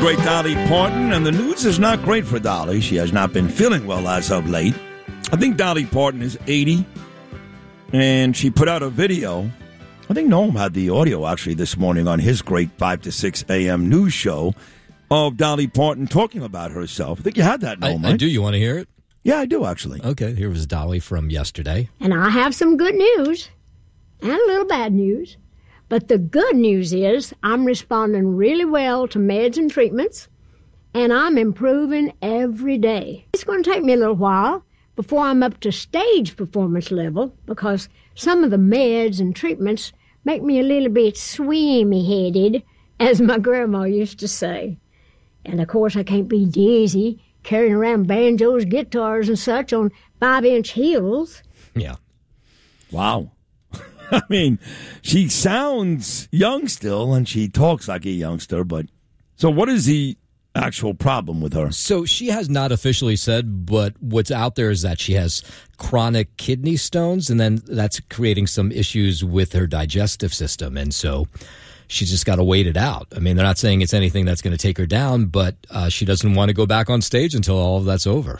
great Dolly Parton, and the news is not great for Dolly. She has not been feeling well as of late. I think Dolly Parton is 80, and she put out a video. I think Noam had the audio, actually, this morning on his great 5 to 6 a.m. news show of Dolly Parton talking about herself. I think you had that, Noam, right? I do. You want to hear it? Yeah, I do, actually. Okay, here was Dolly from yesterday. And I have some good news and a little bad news. But the good news is I'm responding really well to meds and treatments, and I'm improving every day. It's going to take me a little while before I'm up to stage performance level because some of the meds and treatments make me a little bit swimmy-headed, as my grandma used to say. And, of course, I can't be dizzy carrying around banjos, guitars, and such on 5-inch heels. Yeah. Wow. I mean, she sounds young still, and she talks like a youngster, but... So what is the actual problem with her? So she has not officially said, but what's out there is that she has chronic kidney stones, and then that's creating some issues with her digestive system, and so... She's just got to wait it out. I mean, they're not saying it's anything that's going to take her down, but she doesn't want to go back on stage until all of that's over.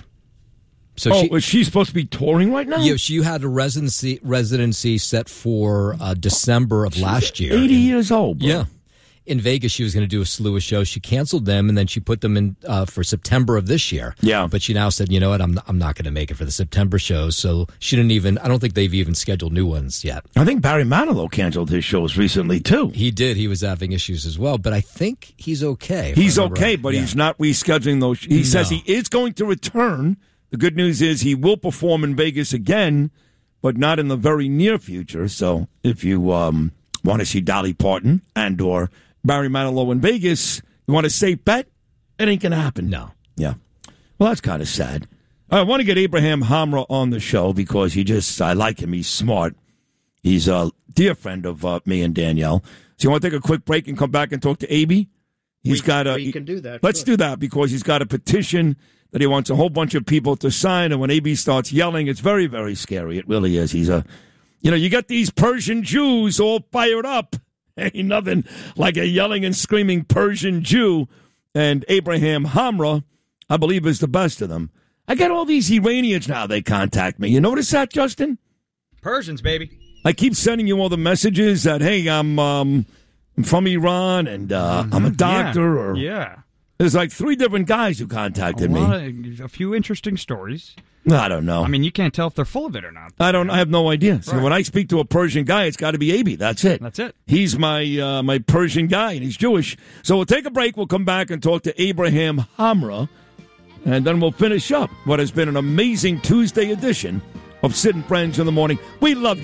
So is she supposed to be touring right now? Yeah, she had a residency set for December of last year. 80 years old, bro. Yeah. In Vegas, she was going to do a slew of shows. She canceled them, and then she put them in for September of this year. Yeah. But she now said, you know what, I'm not going to make it for the September shows. So she didn't even, I don't think they've even scheduled new ones yet. I think Barry Manilow canceled his shows recently, too. He did. He was having issues as well. But I think he's okay. He's okay, but he's not rescheduling those. He says he is going to return. The good news is he will perform in Vegas again, but not in the very near future. So if you want to see Dolly Parton and or Barry Manilow in Vegas, you want a safe bet? It ain't going to happen. No. Yeah. Well, that's kind of sad. I want to get Abraham Hamra on the show because I like him. He's smart. He's a dear friend of me and Danielle. So you want to take a quick break and come back and talk to AB? We can do that. Let's do that because he's got a petition that he wants a whole bunch of people to sign. And when AB starts yelling, it's very, very scary. It really is. You got these Persian Jews all fired up. Ain't nothing like a yelling and screaming Persian Jew. And Abraham Hamra, I believe, is the best of them. I get all these Iranians now, they contact me. You notice that, Justin? Persians, baby. I keep sending you all the messages that, hey, I'm from Iran and I'm a doctor. Yeah. There's like 3 different guys who contacted me. A few interesting stories. I don't know. I mean, you can't tell if they're full of it or not. I have no idea. So right. when I speak to a Persian guy, it's got to be AB. That's it. That's it. He's my my Persian guy, and he's Jewish. So we'll take a break. We'll come back and talk to Abraham Hamra, and then we'll finish up what has been an amazing Tuesday edition of Sid and Friends in the Morning. We love you.